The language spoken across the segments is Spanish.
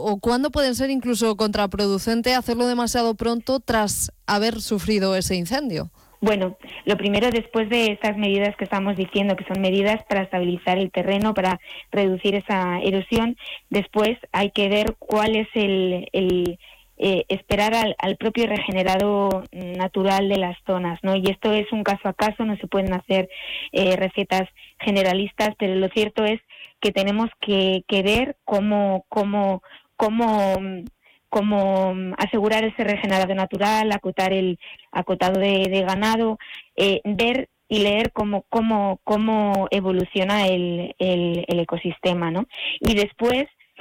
o cuándo pueden ser incluso contraproducente hacerlo demasiado pronto tras haber sufrido ese incendio? Bueno, lo primero, después de estas medidas que estamos diciendo, que son medidas para estabilizar el terreno, para reducir esa erosión, después hay que ver cuál es esperar al propio regenerado natural de las zonas, ¿no? Y esto es un caso a caso, no se pueden hacer recetas generalistas, pero lo cierto es que tenemos que ver cómo asegurar ese regenerado natural, acotar el acotado de ganado, ver y leer cómo evoluciona el ecosistema, ¿no? Y después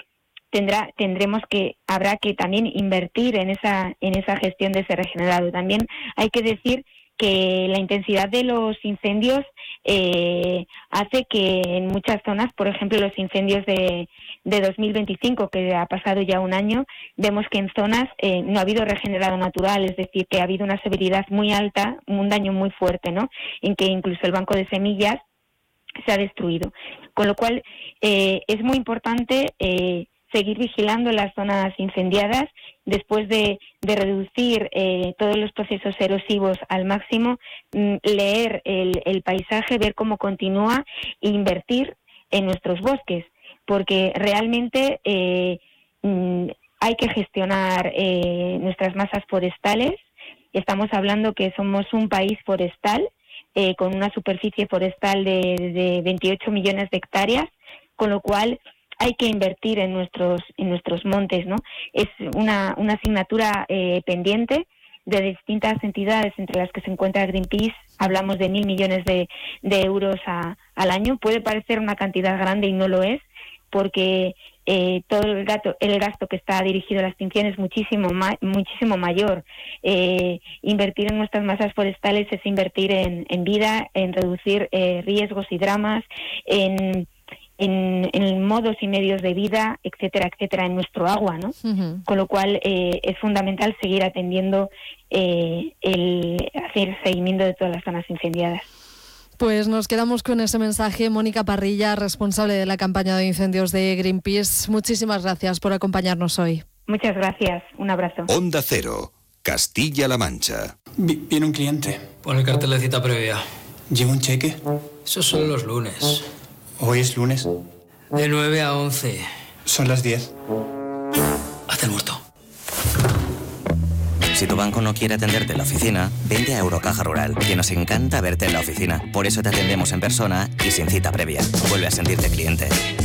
habrá que también invertir en esa gestión de ese regenerado. También hay que decir que la intensidad de los incendios hace que en muchas zonas, por ejemplo los incendios de 2025, que ha pasado ya un año, vemos que en zonas no ha habido regenerado natural, es decir, que ha habido una severidad muy alta, un daño muy fuerte, ¿no? En que incluso el banco de semillas se ha destruido. Con lo cual es muy importante seguir vigilando las zonas incendiadas, después de reducir todos los procesos erosivos al máximo, leer el paisaje, ver cómo continúa e invertir en nuestros bosques, porque realmente hay que gestionar nuestras masas forestales. Estamos hablando que somos un país forestal, con una superficie forestal de 28 millones de hectáreas, con lo cual hay que invertir en nuestros montes, ¿no? Es una asignatura pendiente de distintas entidades, entre las que se encuentra Greenpeace. Hablamos de 1.000 millones de euros al año. Puede parecer una cantidad grande y no lo es, porque todo el gasto que está dirigido a la extinción es muchísimo mayor. Invertir en nuestras masas forestales es invertir en vida, en reducir riesgos y dramas, en modos y medios de vida, etcétera, etcétera, en nuestro agua, ¿no? Uh-huh. Con lo cual es fundamental seguir atendiendo hacer seguimiento de todas las zonas incendiadas. Pues nos quedamos con ese mensaje. Mónica Parrilla, responsable de la campaña de incendios de Greenpeace. Muchísimas gracias por acompañarnos hoy. Muchas gracias. Un abrazo. Onda Cero, Castilla-La Mancha. Viene un cliente. Pon el cartel de cita previa. ¿Lleva un cheque? Esos son los lunes. ¿Hoy es lunes? De 9 a 11. Son las 10. Haz el muerto. Si tu banco no quiere atenderte en la oficina, vente a Eurocaja Rural, que nos encanta verte en la oficina. Por eso te atendemos en persona y sin cita previa. Vuelve a sentirte cliente.